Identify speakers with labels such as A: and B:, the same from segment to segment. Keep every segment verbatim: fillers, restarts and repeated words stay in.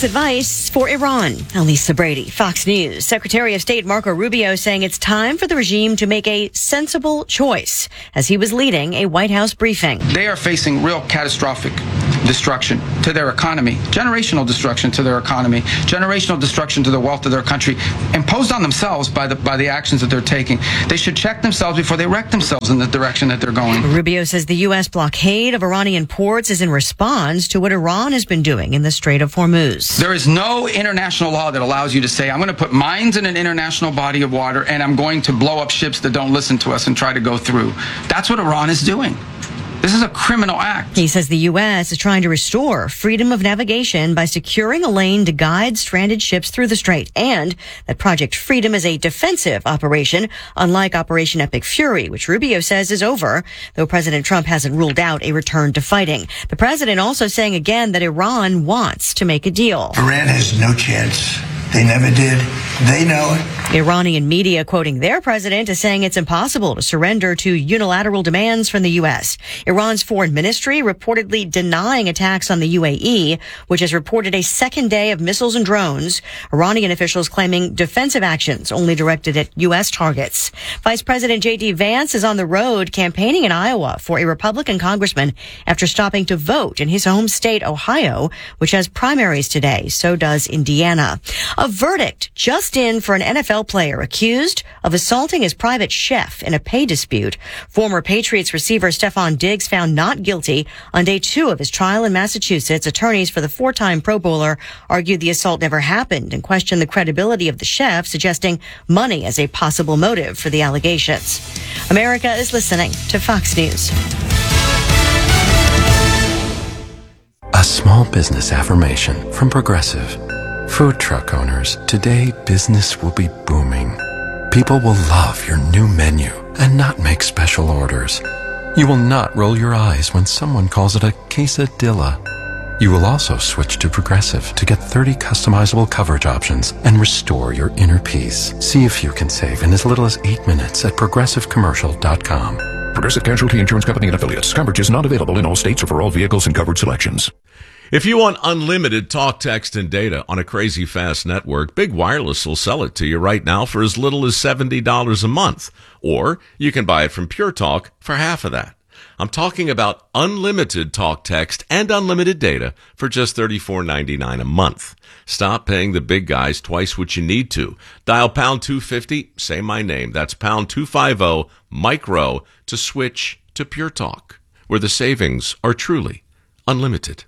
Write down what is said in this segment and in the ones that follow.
A: tax advice for Iran. Elisa Brady, Fox News. Secretary of State Marco Rubio saying it's time for the regime to make a sensible choice as he was leading a White House briefing.
B: They are facing real catastrophic destruction to their economy, generational destruction to their economy, generational destruction to the wealth of their country, imposed on themselves by the by the actions that they're taking. They should check themselves before they wreck themselves in the direction that they're going.
A: Rubio says the U S blockade of Iranian ports is in response to what Iran has been doing in the Strait of Hormuz.
B: There is no international law that allows you to say, I'm going to put mines in an international body of water and I'm going to blow up ships that don't listen to us and try to go through. That's what Iran is doing. This is a criminal act.
A: He says the U S is trying to restore freedom of navigation by securing a lane to guide stranded ships through the strait, and that Project Freedom is a defensive operation, unlike Operation Epic Fury, which Rubio says is over, though President Trump hasn't ruled out a return to fighting. The president also saying again that Iran wants to make a deal.
C: Iran has no chance. They never did. They know it.
A: Iranian media quoting their president as saying it's impossible to surrender to unilateral demands from the U S. Iran's foreign ministry reportedly denying attacks on the U A E, which has reported a second day of missiles and drones. Iranian officials claiming defensive actions only directed at U S targets. Vice President J D Vance is on the road campaigning in Iowa for a Republican congressman after stopping to vote in his home state, Ohio, which has primaries today. So does Indiana. A verdict just in for an N F L player accused of assaulting his private chef in a pay dispute. Former Patriots receiver Stephon Diggs found not guilty on day two of his trial in Massachusetts. Attorneys for the four-time Pro Bowler argued the assault never happened and questioned the credibility of the chef, suggesting money as a possible motive for the allegations. America is listening to Fox News.
D: A small business affirmation from Progressive. Food truck owners, today business will be booming. People will love your new menu and not make special orders. You will not roll your eyes when someone calls it a quesadilla. You will also switch to Progressive to get thirty customizable coverage options and restore your inner peace. See if you can save in as little as eight minutes at progressive commercial dot com.
E: Progressive Casualty Insurance Company and Affiliates. Coverage is not available in all states or for all vehicles and covered selections.
F: If you want unlimited talk, text, and data on a crazy fast network, Big Wireless will sell it to you right now for as little as seventy dollars a month. Or you can buy it from Pure Talk for half of that. I'm talking about unlimited talk, text, and unlimited data for just thirty-four ninety-nine a month. Stop paying the big guys twice what you need to. Dial pound two fifty, say my name. That's pound two fifty, micro, to switch to Pure Talk, where the savings are truly unlimited.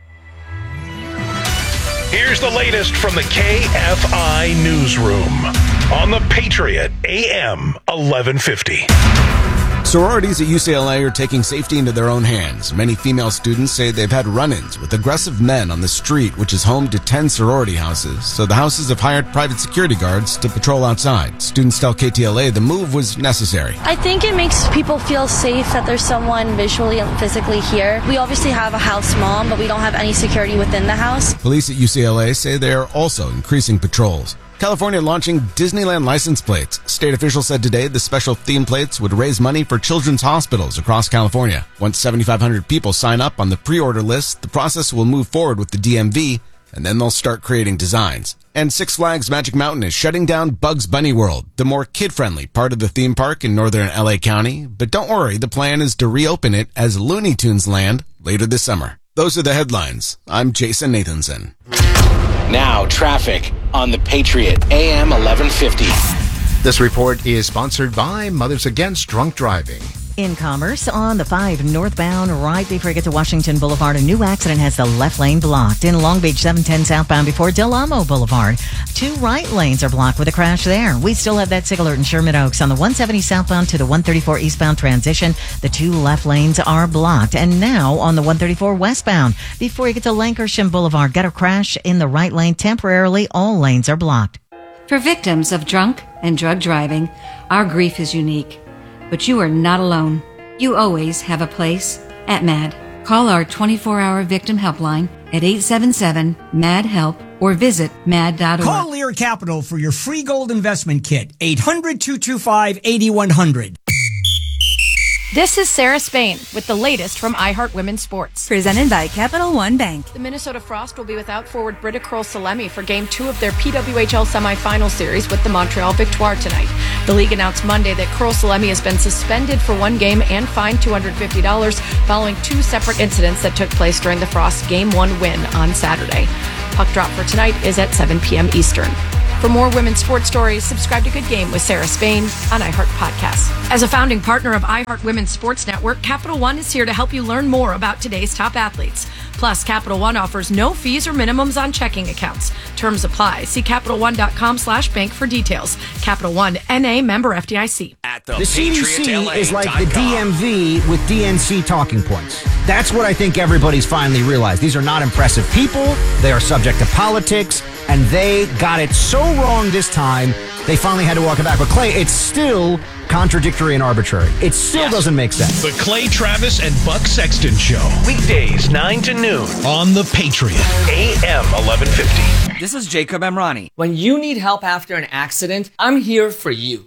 E: Here's the latest from the K F I Newsroom on the Patriot A M eleven fifty.
G: Sororities at U C L A are taking safety into their own hands. Many female students say they've had run-ins with aggressive men on the street, which is home to ten sorority houses. So the houses have hired private security guards to patrol outside. Students tell K T L A the move was necessary.
H: I think it makes people feel safe that there's someone visually and physically here. We obviously have a house mom, but we don't have any security within the house.
G: Police at U C L A say they are also increasing patrols. California launching Disneyland license plates. State officials said today the special theme plates would raise money for children's hospitals across California. Once seventy-five hundred people sign up on the pre-order list, the process will move forward with the D M V, and then they'll start creating designs. And Six Flags Magic Mountain is shutting down Bugs Bunny World, the more kid-friendly part of the theme park in northern L A County. But don't worry, the plan is to reopen it as Looney Tunes Land later this summer. Those are the headlines. I'm Jason Nathanson.
I: Now, traffic on the Patriot A M eleven fifty.
J: This report is sponsored by Mothers Against Drunk Driving.
K: In Commerce, on the five northbound, right before you get to Washington Boulevard, a new accident has the left lane blocked. In Long Beach, seven ten southbound before Del Amo Boulevard, two right lanes are blocked with a crash there. We still have that SIG alert in Sherman Oaks. On the one seventy southbound to the one thirty-four eastbound transition, the two left lanes are blocked. And now on the one thirty-four westbound, before you get to Lankershim Boulevard, got a crash in the right lane temporarily. All lanes are blocked.
L: For victims of drunk and drug driving, our grief is unique. But you are not alone. You always have a place at MAD. Call our twenty-four hour victim helpline at eight seven seven, M A D, HELP or visit mad dot org.
M: Call Lear Capital for your free gold investment kit. eight hundred, two two five, eight one zero zero. This is Sarah Spain with the latest from iHeart Women's Sports.
N: Presented by Capital One Bank.
M: The Minnesota Frost will be without forward Britta Krul-Salemi for Game two of their P W H L semifinal series with the Montreal Victoire tonight. The league announced Monday that Krul-Salemi has been suspended for one game and fined two hundred fifty dollars following two separate incidents that took place during the Frost Game one win on Saturday. Puck drop for tonight is at seven p.m. Eastern. For more women's sports stories, subscribe to Good Game with Sarah Spain on iHeart Podcasts. As a founding partner of iHeart Women's Sports Network, Capital One is here to help you learn more about today's top athletes. Plus, Capital One offers no fees or minimums on checking accounts. Terms apply. See CapitalOne.com slash bank for details. Capital One, N A member F D I C.
O: At the, the C D C is like the D M V with D N C talking points. That's what I think everybody's finally realized. These are not impressive people. They are subject to politics, and they got it so wrong this time, they finally had to walk it back. But Clay, it's still contradictory and arbitrary. It still yes. doesn't make sense.
E: The Clay Travis and Buck Sexton Show. Weekdays, nine to noon on The Patriot. A M eleven fifty.
P: This is Jacob Emrani. When you need help after an accident, I'm here for you.